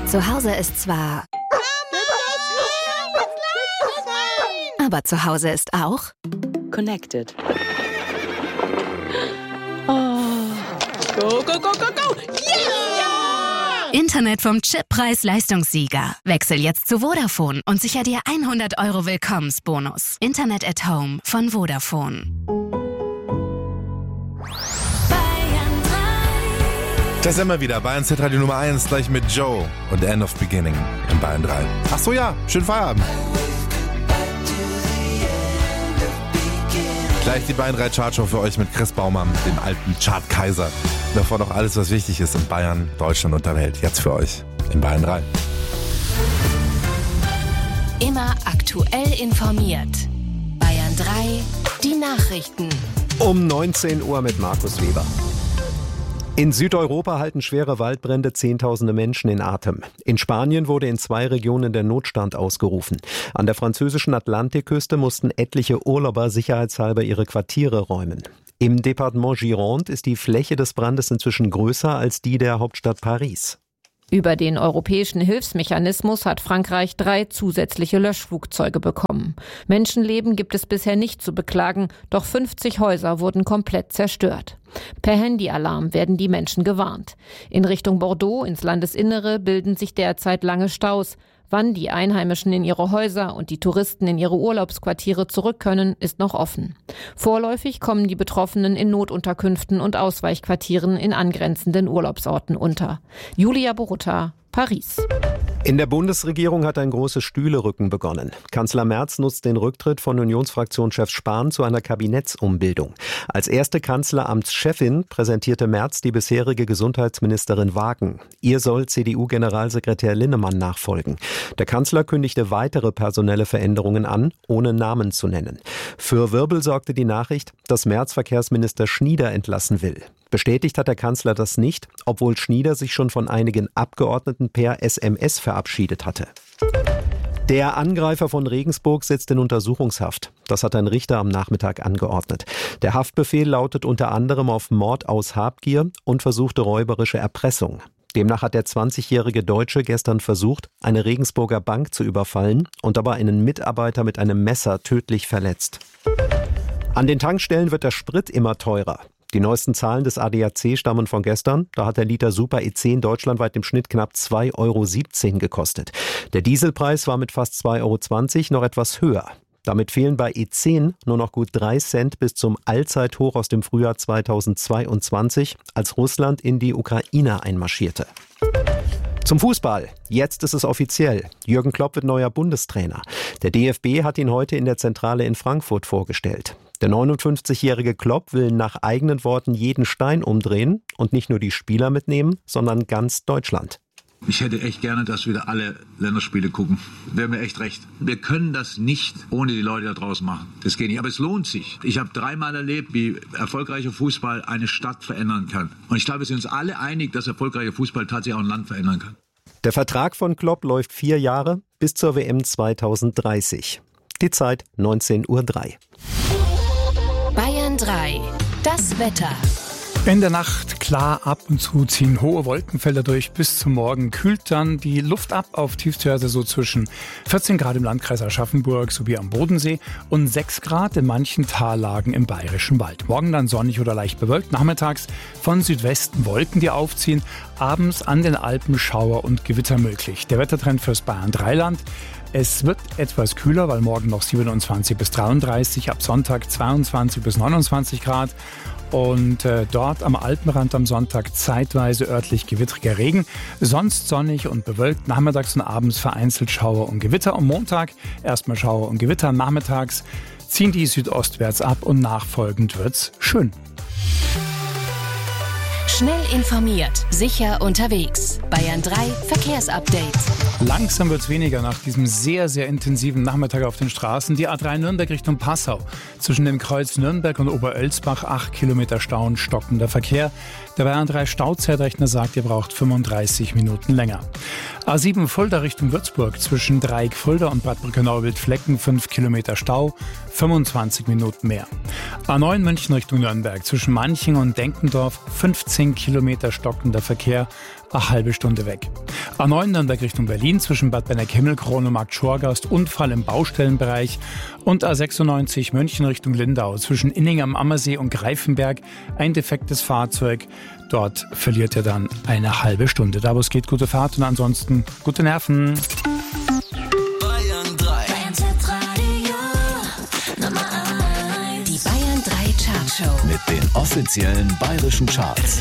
Zu Hause ist zwar... Aber zu Hause ist auch... Connected. Oh. Go, go, go, go, go! Yeah! Internet vom Chip Preis-Leistungssieger. Wechsel jetzt zu Vodafone und sicher dir 100 € Willkommensbonus. Internet at Home von Vodafone. Das ist immer wieder Bayern Z-Radio Nummer 1, gleich mit Joe und End of Beginning in Bayern 3. Ach so, ja, schönen Feierabend. Gleich die Bayern 3 Chartshow für euch mit Chris Baumann, dem alten Chartkaiser. Davor noch alles, was wichtig ist in Bayern, Deutschland und der Welt. Jetzt für euch in Bayern 3. Immer aktuell informiert. Bayern 3, die Nachrichten. Um 19 Uhr mit Markus Weber. In Südeuropa halten schwere Waldbrände Zehntausende Menschen in Atem. In Spanien wurde in 2 Regionen der Notstand ausgerufen. An der französischen Atlantikküste mussten etliche Urlauber sicherheitshalber ihre Quartiere räumen. Im Departement Gironde ist die Fläche des Brandes inzwischen größer als die der Hauptstadt Paris. Über den europäischen Hilfsmechanismus hat Frankreich 3 zusätzliche Löschflugzeuge bekommen. Menschenleben gibt es bisher nicht zu beklagen, doch 50 Häuser wurden komplett zerstört. Per Handyalarm werden die Menschen gewarnt. In Richtung Bordeaux, ins Landesinnere, bilden sich derzeit lange Staus. Wann die Einheimischen in ihre Häuser und die Touristen in ihre Urlaubsquartiere zurück können, ist noch offen. Vorläufig kommen die Betroffenen in Notunterkünften und Ausweichquartieren in angrenzenden Urlaubsorten unter. Julia Borutta, Paris. In der Bundesregierung hat ein großes Stühlerücken begonnen. Kanzler Merz nutzt den Rücktritt von Unionsfraktionschef Spahn zu einer Kabinettsumbildung. Als erste Kanzleramtschefin präsentierte Merz die bisherige Gesundheitsministerin Wagen. Ihr soll CDU-Generalsekretär Linnemann nachfolgen. Der Kanzler kündigte weitere personelle Veränderungen an, ohne Namen zu nennen. Für Wirbel sorgte die Nachricht, dass Merz Verkehrsminister Schnieder entlassen will. Bestätigt hat der Kanzler das nicht, obwohl Schnieder sich schon von einigen Abgeordneten per SMS verabschiedet hatte. Der Angreifer von Regensburg sitzt in Untersuchungshaft. Das hat ein Richter am Nachmittag angeordnet. Der Haftbefehl lautet unter anderem auf Mord aus Habgier und versuchte räuberische Erpressung. Demnach hat der 20-jährige Deutsche gestern versucht, eine Regensburger Bank zu überfallen und dabei einen Mitarbeiter mit einem Messer tödlich verletzt. An den Tankstellen wird der Sprit immer teurer. Die neuesten Zahlen des ADAC stammen von gestern. Da hat der Liter Super E10 deutschlandweit im Schnitt knapp 2,17 € gekostet. Der Dieselpreis war mit fast 2,20 € noch etwas höher. Damit fehlen bei E10 nur noch gut 3 Cent bis zum Allzeithoch aus dem Frühjahr 2022, als Russland in die Ukraine einmarschierte. Zum Fußball. Jetzt ist es offiziell. Jürgen Klopp wird neuer Bundestrainer. Der DFB hat ihn heute in der Zentrale in Frankfurt vorgestellt. Der 59-jährige Klopp will nach eigenen Worten jeden Stein umdrehen und nicht nur die Spieler mitnehmen, sondern ganz Deutschland. Ich hätte echt gerne, dass wieder alle Länderspiele gucken. Wäre mir echt recht. Wir können das nicht ohne die Leute da draußen machen. Das geht nicht. Aber es lohnt sich. Ich habe 3-mal erlebt, wie erfolgreicher Fußball eine Stadt verändern kann. Und ich glaube, wir sind uns alle einig, dass erfolgreicher Fußball tatsächlich auch ein Land verändern kann. Der Vertrag von Klopp läuft 4 Jahre bis zur WM 2030. Die Zeit 19:03 Uhr. Bayern 3, das Wetter. In der Nacht klar, ab und zu ziehen hohe Wolkenfelder durch. Bis zum Morgen kühlt dann die Luft ab auf Tiefstwerte so zwischen 14 Grad im Landkreis Aschaffenburg sowie am Bodensee und 6 Grad in manchen Tallagen im Bayerischen Wald. Morgen dann sonnig oder leicht bewölkt. Nachmittags von Südwesten Wolken, die aufziehen. Abends an den Alpen Schauer und Gewitter möglich. Der Wettertrend fürs Bayern 3-Land. Es wird etwas kühler, weil morgen noch 27 bis 33, ab Sonntag 22 bis 29 Grad. Und dort am Alpenrand am Sonntag zeitweise örtlich gewittriger Regen. Sonst sonnig und bewölkt. Nachmittags und abends vereinzelt Schauer und Gewitter. Am Montag erstmal Schauer und Gewitter. Nachmittags ziehen die südostwärts ab und nachfolgend wird's schön. Schnell informiert, sicher unterwegs. Bayern 3 Verkehrsupdate. Langsam wird's weniger nach diesem sehr, sehr intensiven Nachmittag auf den Straßen. Die A3 Nürnberg Richtung Passau. Zwischen dem Kreuz Nürnberg und Oberölsbach 8 Kilometer Stau und stockender Verkehr. Der Bayern 3 Stauzeitrechner sagt, ihr braucht 35 Minuten länger. A7 Fulda Richtung Würzburg. Zwischen Dreieck Fulda und Bad Brückenau-Wildflecken 5 Kilometer Stau, 25 Minuten mehr. A9 München Richtung Nürnberg. Zwischen Manching und Denkendorf 15 Kilometer stockender Verkehr, eine halbe Stunde weg. A9 Nürnberg Richtung Berlin zwischen Bad Benneck-Himmelkron und Markt Schorgast, Unfall im Baustellenbereich. Und A96 München Richtung Lindau zwischen Inning am Ammersee und Greifenberg ein defektes Fahrzeug. Dort verliert er dann eine halbe Stunde. Da wo es geht, gute Fahrt und ansonsten gute Nerven. Bayern 3. Die Bayern 3 Chartshow. Mit den offiziellen bayerischen Charts.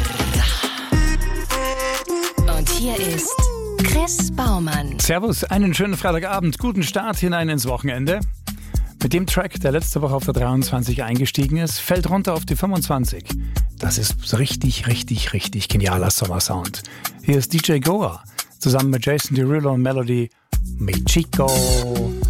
Und hier ist Chris Baumann. Servus, einen schönen Freitagabend, guten Start hinein ins Wochenende. Mit dem Track, der letzte Woche auf der 23 eingestiegen ist, fällt runter auf die 25. Das ist richtig genialer Sommersound. Hier ist DJ Goa, zusammen mit Jason Derulo und Melody, Mi Chico.